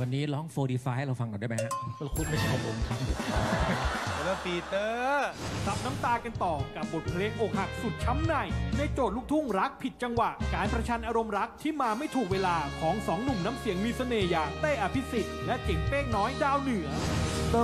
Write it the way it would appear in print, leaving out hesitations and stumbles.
วันนี้ร้อง45ให้เราฟังหน่อยได้ไหมฮะคุณไม่ใช่ของผมครับแล้วปีเตอร์ซับน้ำตากันต่อกับบทเพลงอกหักสุดช้ำในในโจทย์ลูกทุ่งรักผิดจังหวะการประชันอารมณ์รักที่มาไม่ถูกเวลาของสองหนุ่มน้ำเสียงมีเสน่ห์อย่างเต้อภิสิทธิ์และเจ๋งเป้งน้อยดาวเหนือ